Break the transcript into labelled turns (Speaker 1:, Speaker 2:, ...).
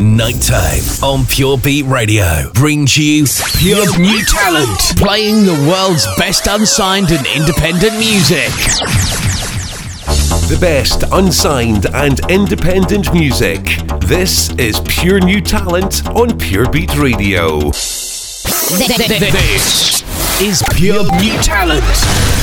Speaker 1: Nighttime on Pure Beat Radio brings you pure new talent, playing the world's best unsigned and independent music.
Speaker 2: The best unsigned and independent music. This is Pure New Talent on Pure Beat Radio.
Speaker 1: This is Pure New Talent.